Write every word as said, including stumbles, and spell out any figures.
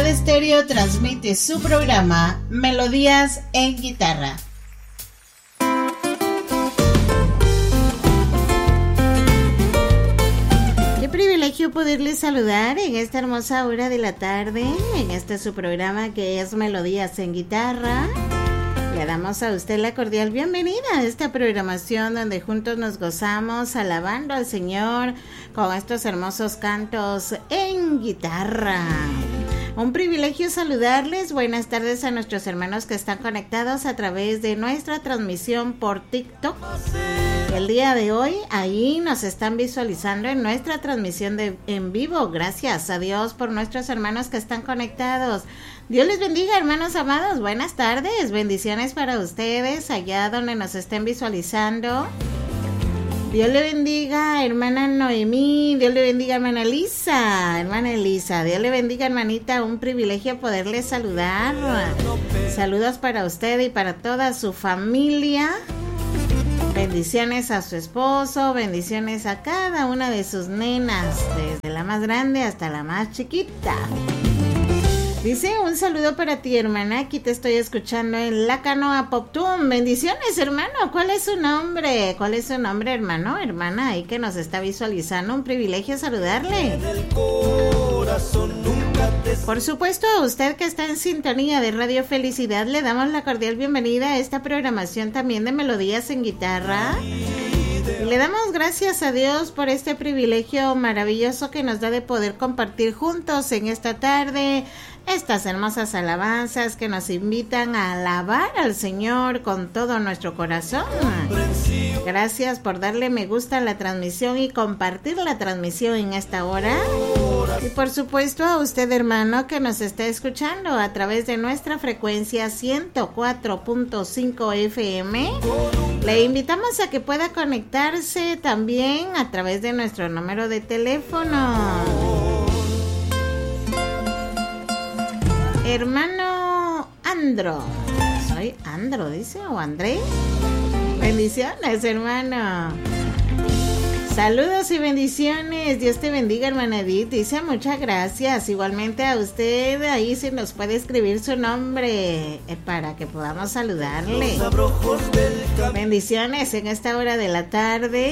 Estéreo transmite su programa Melodías en Guitarra. Qué privilegio poderles saludar en esta hermosa hora de la tarde, en este su programa que es Melodías en Guitarra. Le damos a usted la cordial bienvenida a esta programación donde juntos nos gozamos alabando al Señor con estos hermosos cantos en guitarra. Un privilegio saludarles. Buenas tardes a nuestros hermanos que están conectados a través de nuestra transmisión por TikTok. El día de hoy ahí nos están visualizando en nuestra transmisión de en vivo. Gracias a Dios por nuestros hermanos que están conectados. Dios les bendiga, hermanos amados. Buenas tardes. Bendiciones para ustedes allá donde nos estén visualizando. Dios le bendiga, hermana Noemí. Dios le bendiga, hermana Elisa. Hermana Elisa, Dios le bendiga, hermanita. Un privilegio poderles saludar. Saludos para usted y para toda su familia. Bendiciones a su esposo. Bendiciones a cada una de sus nenas, desde la más grande hasta la más chiquita. Dice, un saludo para ti, hermana. Aquí te estoy escuchando en La Canoa Poptún. Bendiciones, hermano. ¿Cuál es su nombre? ¿Cuál es su nombre, hermano? Hermana, ahí que nos está visualizando. Un privilegio saludarle. Por supuesto, a usted que está en sintonía de Radio Felicidad, le damos la cordial bienvenida a esta programación también de Melodías en Guitarra. Y le damos gracias a Dios por este privilegio maravilloso que nos da de poder compartir juntos en esta tarde estas hermosas alabanzas que nos invitan a alabar al Señor con todo nuestro corazón. Gracias por darle me gusta a la transmisión y compartir la transmisión en esta hora. Y por supuesto a usted, hermano, que nos está escuchando a través de nuestra frecuencia ciento cuatro punto cinco F M. Le invitamos a que pueda conectarse también a través de nuestro número de teléfono. Hermano Andro. Soy Andro, dice, o André. Bendiciones, hermano. Saludos y bendiciones. Dios te bendiga, hermana Edith. Dice, muchas gracias. Igualmente a usted, ahí se nos puede escribir su nombre eh, para que podamos saludarle. Bendiciones en esta hora de la tarde.